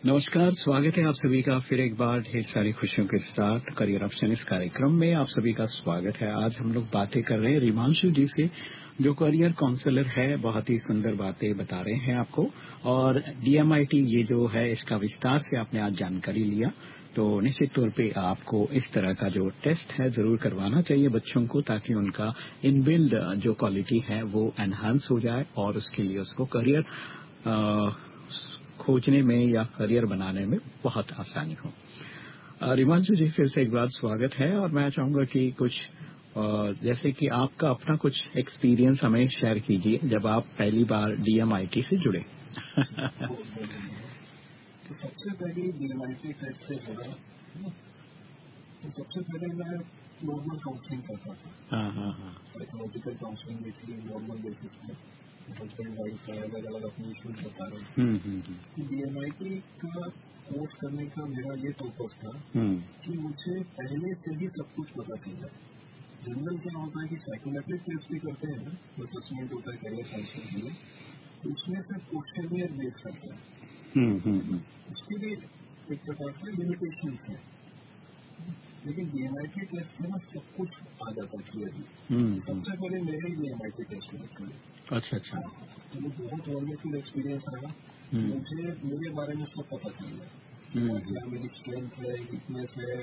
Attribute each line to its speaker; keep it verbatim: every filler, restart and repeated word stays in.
Speaker 1: नमस्कार, स्वागत है आप सभी का फिर एक बार ढेर सारी खुशियों के साथ करियर ऑप्शन इस कार्यक्रम में आप सभी का स्वागत है। आज हम लोग बातें कर रहे हैं रिमांशु जी से, जो करियर काउंसलर है। बहुत ही सुंदर बातें बता रहे हैं आपको। और डीएमआईटी ये जो है, इसका विस्तार से आपने आज जानकारी लिया, तो निश्चित तौर पे आपको इस तरह का जो टेस्ट है जरूर करवाना चाहिए बच्चों को, ताकि उनका इनबिल्ड जो क्वालिटी है वो एनहांस हो जाए और उसके लिए उसको करियर खोजने में या करियर बनाने में बहुत आसानी हो। रिमांशु जी, फिर से एक बार स्वागत है। और मैं चाहूंगा कि कुछ अ, जैसे कि आपका अपना कुछ एक्सपीरियंस हमें शेयर कीजिए जब आप पहली बार डीएमआईटी से जुड़े।
Speaker 2: तो सबसे पहले डीएमआईटी टेस्ट से जुड़ा, तो सबसे पहले मैं नॉर्मल काउंसलिंग करता था।
Speaker 1: हाँ हाँ हाँ।
Speaker 2: साइकोलॉजिकल काउंसलिंग भी थी नॉर्मल बेसिस पे। हस्बैंड वाइफ है, अलग अलग अपनी इश्यूज बता रहे हैं।
Speaker 1: हम्म हम्म
Speaker 2: तो डीएमआईटी का कोर्स करने का मेरा ये पर्पज था
Speaker 1: हम्म
Speaker 2: कि मुझे पहले से ही सब कुछ पता चल जाए। जनरल क्या होता है कि साइकोमेट्रिक टेस्ट भी करते हैं, असेसमेंट होता है करियर काउंसलिंग के लिए, तो उसमें से क्वेश्चनियर बेस करता है।
Speaker 1: हम्म हम्म
Speaker 2: उसके लिए एक प्रकार से लिमिटेशन है, लेकिन डीएमआईटी टेस्ट में सब कुछ आ जाता है क्लियरली।
Speaker 1: हम्म हम्म।
Speaker 2: सबसे पहले मेरे ही डीएमआईटी टेस्ट हुए थे।
Speaker 1: अच्छा अच्छा।
Speaker 2: तो वो बहुत वंडरफुल एक्सपीरियंस रहा।
Speaker 1: हम्म
Speaker 2: मुझे मेरे बारे में सब पता चल गया,
Speaker 1: हम्म हम्म।
Speaker 2: क्या मेरी स्ट्रेंथ है, वीकनेस है,